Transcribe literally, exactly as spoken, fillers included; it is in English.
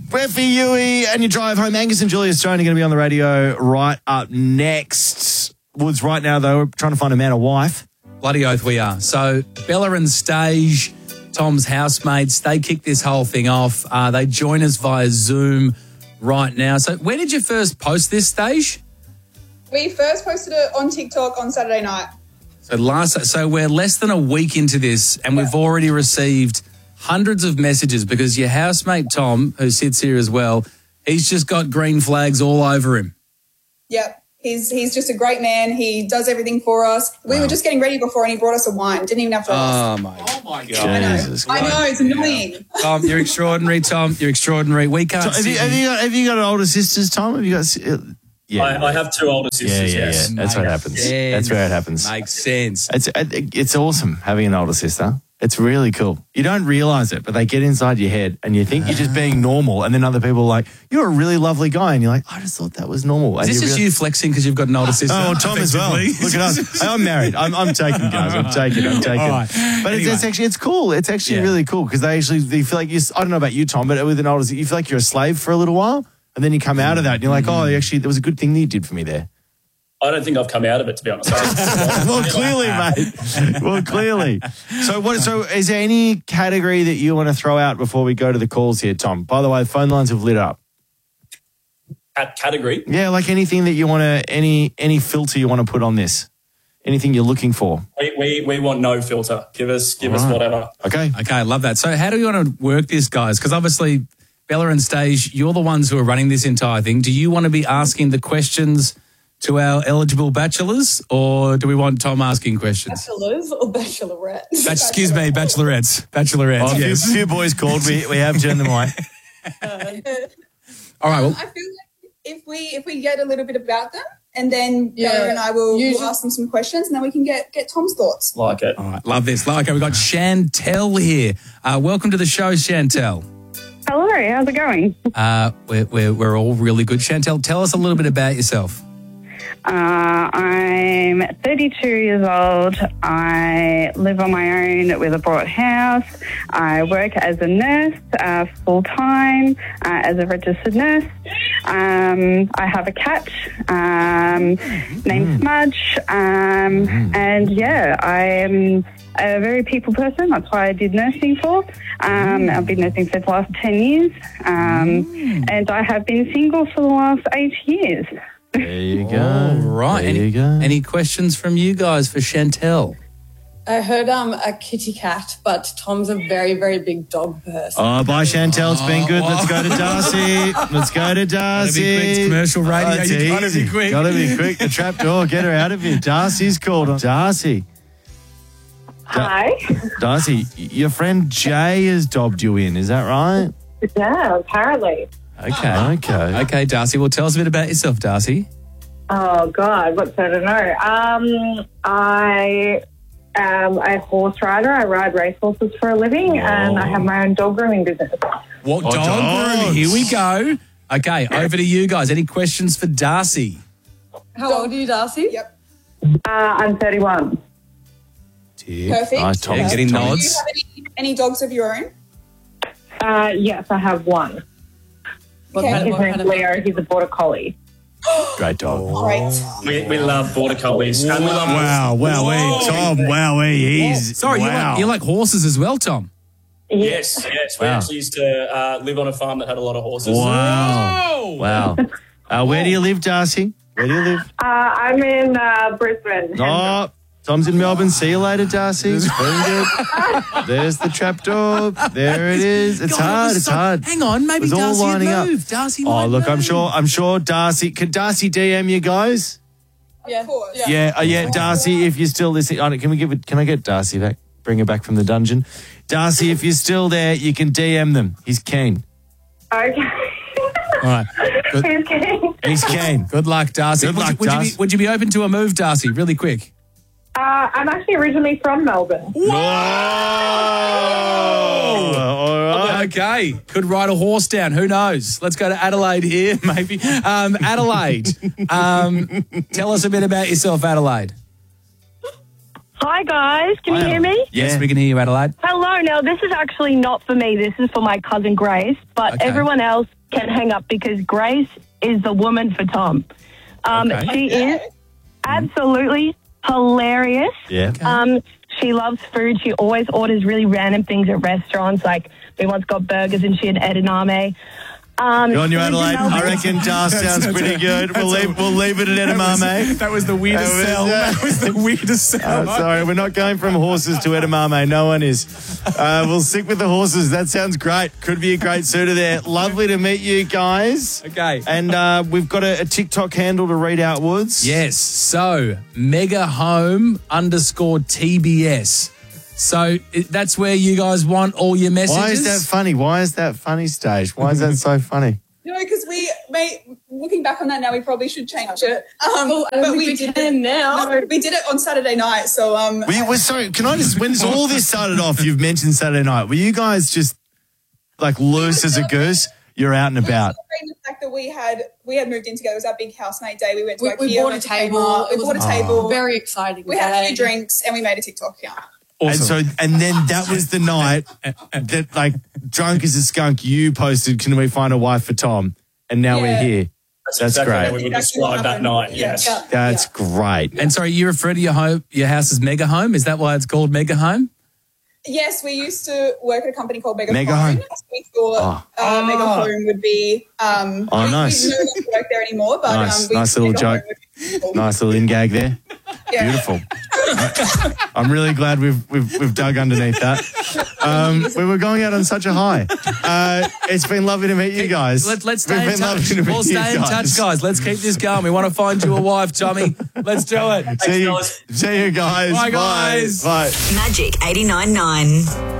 Breffy, Yui, and your drive home. Angus and Julia Stone are going to be on the radio right up next. Woods, right now, though, we're trying to find a man or wife. Bloody oath we are. So Bella and Stage, Tom's housemates, they kick this whole thing off. Uh, they join us via Zoom right now. So when did you first post this, Stage? We first posted it on TikTok on Saturday night. So last, so we're less than a week into this, and we've already received hundreds of messages because your housemate Tom, who sits here as well, he's just got green flags all over him. Yep. He's he's just a great man. He does everything for us. We Wow. were just getting ready before and he brought us a wine. Didn't even have to ask. Oh, my, oh my God. I know. Jesus I know. It's annoying. Tom, you're extraordinary, Tom. You're extraordinary. We can't So have, you, sit have, here- you got, have you got older sisters, Tom? Have you got... uh, Yeah, I, I have two older yeah, sisters, yeah, yes. yeah. That's what happens. That's where it happens. Makes sense. It's it's awesome having an older sister. It's really cool. You don't realise it, but they get inside your head and you think you're just being normal, and then other people are like, you're a really lovely guy, and you're like, I just thought that was normal. Is And this you just real- you flexing because you've got an older sister? Oh, Tom as well. effectively? Look at us. I'm married. I'm, I'm taking, guys. I'm taking. I'm taking. All right. But Anyway. it's, it's actually it's cool. It's actually Yeah. really cool because they actually they feel like you. I don't know about you, Tom, but with an older, you feel like you're a slave for a little while, and then you come out of that and you're like, oh, actually, there was a good thing that you did for me there. I don't think I've come out of it, to be honest. Well, clearly, mate. Well, clearly. So, what? So, is there any category that you want to throw out before we go to the calls here, Tom? By the way, phone lines have lit up. At category, Yeah, like anything that you want to, any any filter you want to put on this, anything you're looking for. we, we, we want no filter. Give us give us Right. whatever. Okay. Okay, I love that. So how do you want to work this, guys? Because obviously, Bella and Stage, you're the ones who are running this entire thing. Do you want to be asking the questions to our eligible bachelors, or do we want Tom asking questions? Bachelors or bachelorettes? Bach- excuse me, bachelorettes. Bachelorettes, Oh, a few, yes. few boys called. We we have turned them away. All right, well, I feel like if we if we get a little bit about them, and then Yeah. Bella and I will we'll Usually- ask them some questions, and then we can get get Tom's thoughts. Like it. all right, love this. Okay, we've got Chantel here. Uh, welcome to the show, Chantel. Hello, how's it going? Uh, we're, we're, we're all really good. Chantel, tell us a little bit about yourself. Uh, I'm thirty-two years old. I live on my own with a bought house. I work as a nurse uh, full-time, uh, as a registered nurse. Um, I have a cat um, named Smudge. Um, and, yeah, I am a very people person. That's why I did nursing for. Um, I've been nursing for the last ten years. Um, and I have been single for the last eight years. There you go. All right. There any, you go. any questions from you guys for Chantel? I heard um a kitty cat, but Tom's a very, very big dog person. Oh, bye, Chantel. It's been good. Oh. Let's go to Darcy. Let's go to Darcy. quick. It's commercial radio. it's You gotta be easy. quick. Gotta be quick. The trap door. Get her out of here. Darcy's called. Darcy. Hi. Darcy, your friend Jay has dobbed you in. Is that right? Yeah, apparently. Okay. Okay. Okay, Darcy. Well, tell us a bit about yourself, Darcy. Oh, God, what's there to know? Um, I am a horse rider. I ride racehorses for a living, and I have my own dog grooming business. What Oh, dog dogs. groom? Here we go. Okay, over to you guys. Any questions for Darcy? How old are you, Darcy? Yep. Uh, I'm thirty-one. Perfect. Nice, Tom. Yeah, getting Do you nods. have any, any dogs of your own? Uh, yes, I have one. What Okay. kind of, His what name's kind of Leo. He's a border collie. Great dog. Great. We, we love border collies. And we love Wow, wow, Whoa. Tom, wow, he's Sorry, you, wow. like, you like horses as well, Tom? Yes, yes. We Wow. actually used to uh, live on a farm that had a lot of horses. Wow, wow. Uh, where do you live, Darcy? Where do you live? Uh, I'm in uh, Brisbane. Oh, Tom's in Melbourne. See you later, Darcy. Very good. There's the trapdoor. There it is. It's God, it hard. was It's so- hard. Hang on, maybe It was all Darcy lining would up. move. Darcy Oh, might look, I'm move. sure. I'm sure Darcy. Could Darcy D M you guys? Yeah. Of course. Yeah. Yeah, uh, yeah, Darcy. If you're still listening, oh, can we give it? Can I get Darcy back? Bring her back from the dungeon, Darcy. If you're still there, you can D M them. He's keen. Okay. All right. Good, He's kidding. He's keen. good luck, Darcy. Good would, luck, you, would, you Darcy. be, would you be open to a move, Darcy, really quick? Uh, I'm actually originally from Melbourne. Whoa! All right. Okay. Could ride a horse down. Who knows? Let's go to Adelaide here, maybe. Um, Adelaide, um, tell us a bit about yourself, Adelaide. Hi guys, can you Hi, hear me? Yeah. Yes, we can hear you, Adelaide. Hello. Now this is actually not for me. This is for my cousin Grace. But Okay. everyone else can hang up because Grace is the woman for Tom. Um, Okay. She is absolutely hilarious. Yeah. Um, she loves food. She always orders really random things at restaurants. Like we once got burgers and she had edamame. Um, Go on, you she lives in Adelaide. I Melbourne. reckon Jar sounds pretty good. We'll leave, we'll leave it at edamame. That was the weirdest That was, sell. uh, That was the weirdest sell. Uh, sorry, we're not going from horses to edamame. No one is. Uh, we'll stick with the horses. That sounds great. Could be a great suitor there. Lovely to meet you guys. Okay. And uh, we've got a, a TikTok handle to read out, Woods. Yes. So, Mega Home underscore T B S. So it, that's where you guys want all your messages. Why is that funny? Why is that funny, Stage? Why is that so funny? You know, because we, may, looking back on that now, we probably should change it. Um, Well, I don't but think we we did can it now. No, we did it on Saturday night. So um, Were you, well, sorry, can I just, when all this started off, you've mentioned Saturday night. Were you guys just like loose as a goose? You're out and about. celebrating the fact that we had we had moved in together. It was our big housemate day. We went to We- IKEA, we bought a went to table. Kmart, It We was bought a table. Very exciting. We had a day. few drinks and we made a TikTok account. And so, and then that was the night that, like, drunk as a skunk, you posted, "Can we find a wife for Tom?" And now Yeah. we're here. That's, That's exactly great. how we would Exactly what describe that happened. night, Yeah. yes. Yeah. That's great. And sorry, you refer to your home, your house as Mega Home. Is that why it's called Mega Home? Yes, we used to work at a company called Mega, Mega Home. Home. We thought uh, Mega Home would be. Um, Oh, we- nice. We no longer work there anymore, but Nice. um, we Nice thought little Mega joke. Home would be cool. Nice little in gag there. Yeah. Beautiful. I'm really glad we've we've we've dug underneath that. Um, we were going out on such a high. Uh, it's been lovely to meet you guys. Let, let's We've stay in been touch. lovely to meet We'll you stay in touch, guys. Let's keep this going. We want to find you a wife, Tommy. Let's do it. See you, fellas. see you guys. Bye, guys. Bye. Bye. Magic eighty-nine point nine.